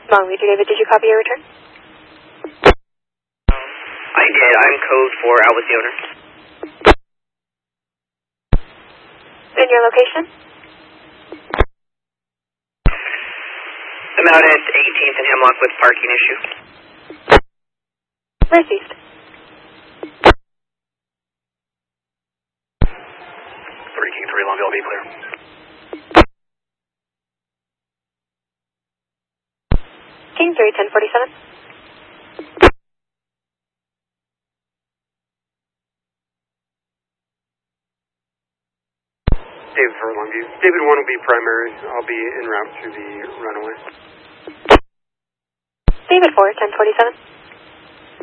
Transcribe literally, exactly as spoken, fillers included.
Longview to David, did you copy your return? I did. I'm code four. I was the owner. And your location? I'm out at eighteenth and Hemlock with parking issue. Where's east? three King three, Longview, I'll be clear. King three, ten forty-seven. David for Longview. David one will be primary. I'll be en route to the runaway. David four, ten forty-seven.